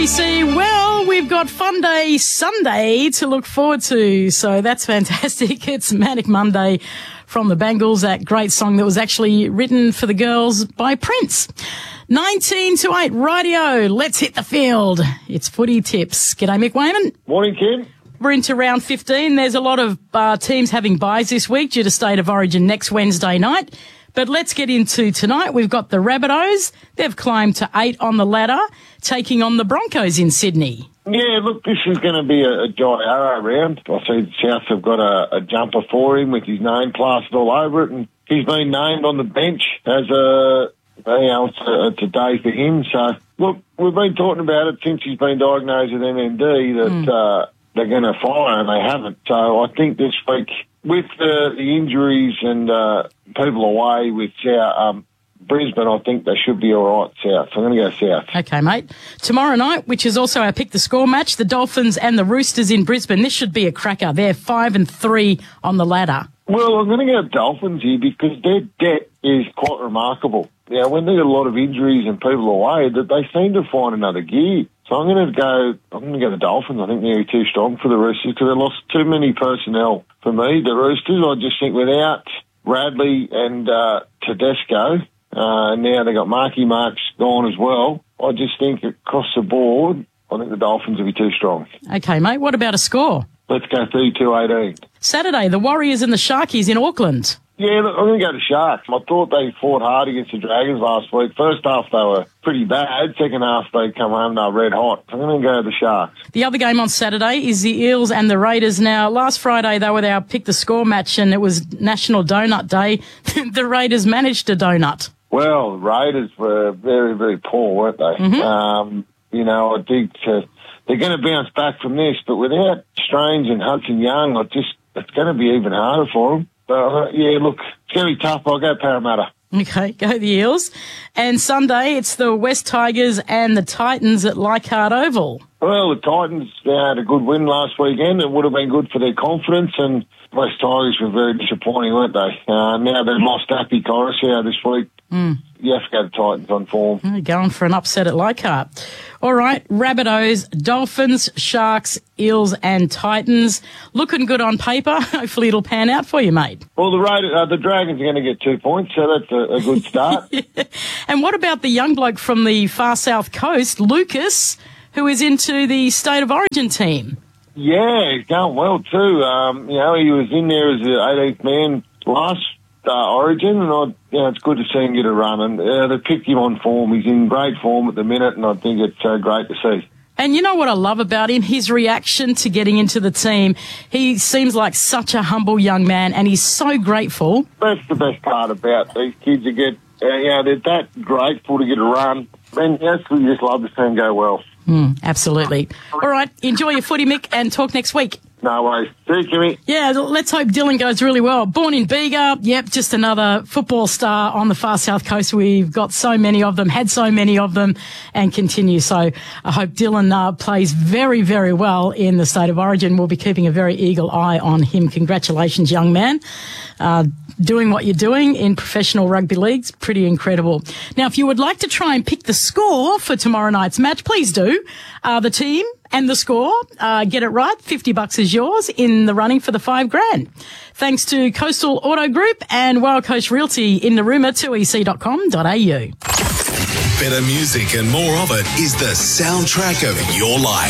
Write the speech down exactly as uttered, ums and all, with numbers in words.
E C. Well, we've got Fun Day Sunday to look forward to, so that's fantastic. It's Manic Monday from the Bangles, that great song that was actually written for the girls by Prince. nineteen to eight, radio, let's hit the field. It's footy tips. G'day, Mick Wayman. Morning, Kim. We're into round fifteen. There's a lot of uh, teams having byes this week due to State of Origin next Wednesday night. But let's get into tonight. We've got the Rabbitohs. They've climbed to eight on the ladder, taking on the Broncos in Sydney. Yeah, look, this is going to be a, a Jai Arrow round. I see the Souths have got a, a jumper for him with his name plastered all over it, and he's been named on the bench as a, you know, it's a, it's a day for him. So, look, we've been talking about it since he's been diagnosed with M N D that mm. uh, they're going to fire, and they haven't. So I think this week, with uh, the injuries and uh, people away with South, um, Brisbane, I think they should be all right, South. So I'm going to go South. Okay, mate. Tomorrow night, which is also our Pick the Score match, the Dolphins and the Roosters in Brisbane. This should be a cracker. They're five and three on the ladder. Well, I'm going to go Dolphins here because their depth is quite remarkable. Yeah, when they get a lot of injuries and people away, that they seem to find another gear. So I'm going to go. I'm going to go the Dolphins. I think they're too strong for the Roosters because they lost too many personnel for me. The Roosters, I just think without Radley and uh, Tedesco, uh, now they got Marky Marks gone as well. I just think across the board, I think the Dolphins will be too strong. Okay, mate. What about a score? Let's go thirty-two eighteen. Saturday, the Warriors and the Sharkies in Auckland. Yeah, look, I'm going to go to Sharks. I thought they fought hard against the Dragons last week. First half, they were pretty bad. Second half, they come home, they're red hot. I'm going to go to the Sharks. The other game on Saturday is the Eels and the Raiders. Now, last Friday, they were our Pick the Score match, and it was National Donut Day. The Raiders managed to donut. Well, the Raiders were very, very poor, weren't they? Mm-hmm. Um, you know, I think uh, they're going to bounce back from this, but without Strange and Hudson Young, I just it's going to be even harder for them. But, uh, yeah, look, it's going to be tough. I'll go Parramatta. Okay, go the Eels. And Sunday, it's the West Tigers and the Titans at Leichhardt Oval. Well, the Titans they had a good win last weekend. It would have been good for their confidence, and West Tigers were very disappointing, weren't they? Uh, now they've lost Happy Coruscant this week. Mm. You have to go to Titans on form. They're going for an upset at Leichhardt. All right, Rabbitohs, Dolphins, Sharks, Eels and Titans. Looking good on paper. Hopefully it'll pan out for you, mate. Well, the Raiders, uh, the Dragons are going to get two points, so that's a, a good start. Yeah. And what about the young bloke from the far south coast, Lucas, who is into the State of Origin team? Yeah, he's going well too. Um, you know, he was in there as the eighteenth man last uh, Origin, and I, you know, it's good to see him get a run. And uh, they picked him on form. He's in great form at the minute, and I think it's uh, great to see. And you know what I love about him? His reaction to getting into the team. He seems like such a humble young man, and he's so grateful. That's the best part about these kids. That get, uh, you know, they're that grateful to get a run. And yes, we just love to see him go well. Mm, absolutely. All right, enjoy your footy, Mick, and talk next week. No worries. See you, Kimmy. Yeah, let's hope Dylan goes really well. Born in Bega, yep, just another football star on the far south coast. We've got so many of them, had so many of them, and continue. So I hope Dylan uh, plays very, very well in the State of Origin. We'll be keeping a very eagle eye on him. Congratulations, young man. Uh, doing what you're doing in professional rugby leagues, pretty incredible. Now, if you would like to try and pick the score for tomorrow night's match, please do. Uh, the team and the score, uh, get it right. fifty bucks is yours in the running for the five grand. Thanks to Coastal Auto Group and Wild Coast Realty in Narooma, two e c dot com dot a u. Better music and more of it is the soundtrack of your life.